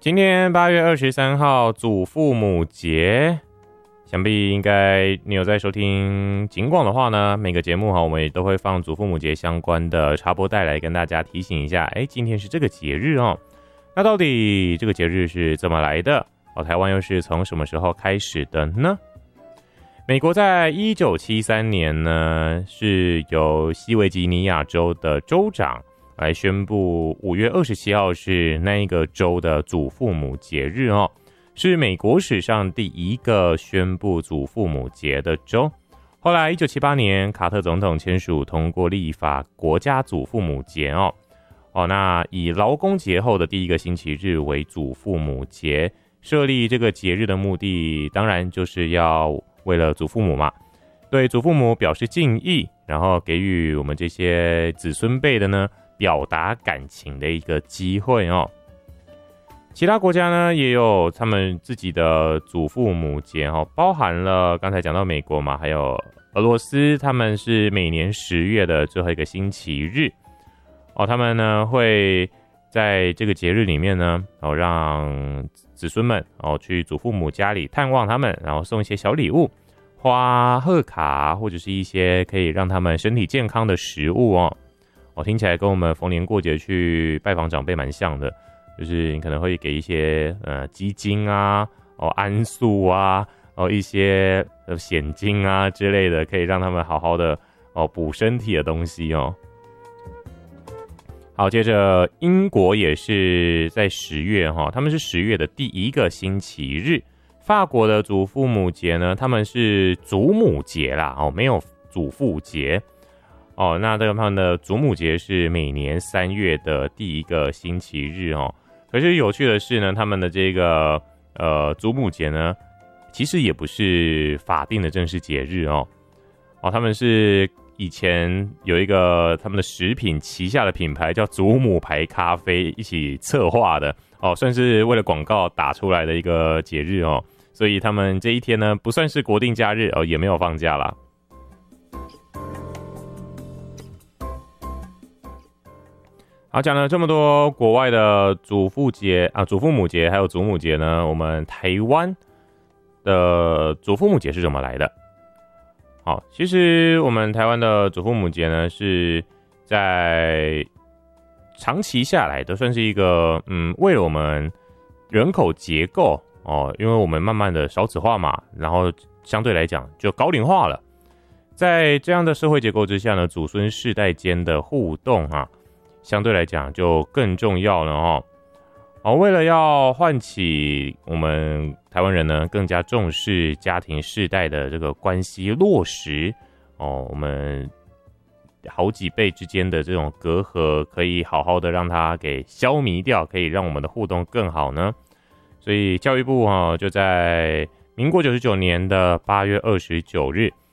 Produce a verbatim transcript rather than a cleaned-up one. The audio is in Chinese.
今天八月二十三号祖父母节，想必应该你有在收听警广的话呢，每个节目哈，我们也都会放祖父母节相关的插播带来跟大家提醒一下，哎，今天是这个节日哦。那到底这个节日是怎么来的？哦，台湾又是从什么时候开始的呢？美国在一九七三年呢，是由西维吉尼亚州的州长来宣布五月二十七号是那一个州的祖父母节日哦，是美国史上第一个宣布祖父母节的州。后来一九七八年卡特总统签署通过立法国家祖父母节哦，哦，那以劳工节后的第一个星期日为祖父母节，设立这个节日的目的当然就是要为了祖父母嘛，对祖父母表示敬意，然后给予我们这些子孙辈的呢表达感情的一个机会哦。其他国家呢也有他们自己的祖父母节哦，包含了刚才讲到美国嘛，还有俄罗斯，他们是每年十月的最后一个星期日哦，他们呢会在这个节日里面呢，哦让子孙们哦去祖父母家里探望他们，然后送一些小礼物、花、贺卡或者是一些可以让他们身体健康的食物哦。哦，听起来跟我们逢年过节去拜访长辈蛮像的，就是你可能会给一些呃鸡精啊、哦安素啊、哦一些呃蚬精啊之类的，可以让他们好好的哦补身体的东西哦。好，接着英国也是在十月哈，他们是十月的第一个星期日。法国的祖父母节呢，他们是祖母节啦，哦没有祖父节。哦，那这个他们的祖母节是每年三月的第一个星期日哦。可是有趣的是呢，他们的这个呃祖母节呢，其实也不是法定的正式节日哦。哦，他们是以前有一个他们的食品旗下的品牌叫祖母牌咖啡一起策划的哦，算是为了广告打出来的一个节日哦。所以他们这一天呢，不算是国定假日哦，也没有放假啦。好，讲了这么多国外的祖父节啊、祖父母节还有祖母节呢，我们台湾的祖父母节是怎么来的？好，其实我们台湾的祖父母节呢，是在长期下来都算是一个嗯，为了我们人口结构哦，因为我们慢慢的少子化嘛，然后相对来讲就高龄化了，在这样的社会结构之下呢，祖孙世代间的互动啊，相对来讲就更重要了哦。哦，为了要唤起我们台湾人呢更加重视家庭世代的这个关系落实哦，我们好几辈之间的这种隔阂可以好好的让它给消弭掉，可以让我们的互动更好呢。所以教育部啊就在民国九十九年的八月二十九日